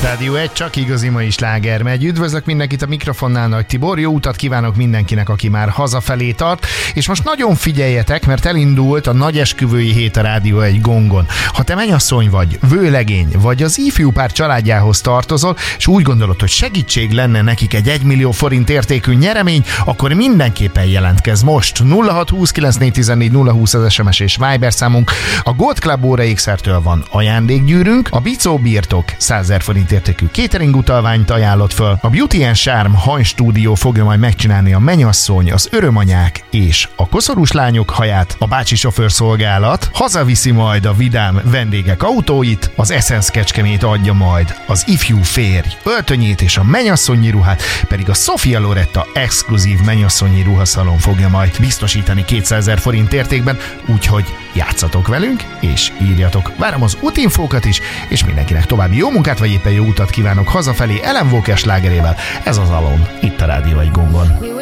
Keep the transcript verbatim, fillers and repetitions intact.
Rádió egy, csak igazi mai sláger megy. Üdvözlök mindenkit a mikrofonnál, Nagy Tibor. Jó utat kívánok mindenkinek, aki már hazafelé tart. És most nagyon figyeljetek, mert elindult a nagy esküvői hét a Rádió egy gongon. Ha te mennyasszony vagy, vőlegény, vagy az ifjú pár családjához tartozol, és úgy gondolod, hogy segítség lenne nekik egy egymillió forint értékű nyeremény, akkor mindenképpen jelentkezz most. nulla hat húsz kilencszáz tizennégy nulla húsz az es em es és Viber számunk. A Gold Club Óra Ékszertől van ajándékgyűrünk, a Bicó Birtok százezer forint értékű catering utalványt ajánlott föl, a Beauty and Charm hajstúdió fogja majd megcsinálni a mennyasszony, az örömanyák és a koszorús lányok haját, a bácsi sofőrszolgálat hazaviszi majd a vidám vendégek autóit, az Essence Kecskemét adja majd az ifjú férj öltönyét, és a mennyasszonyi ruhát pedig a Sofia Loretta exkluzív mennyasszonyi ruhaszalon fogja majd biztosítani kétszázezer forint értékben, úgyhogy játszatok velünk, és írjatok. Várom az útinfókat is, és mindenkinek további jó munkát, vagy éppen jó utat kívánok hazafelé Ellen Walker slágerével. Ez az Alone, itt a Rádió egy gongon.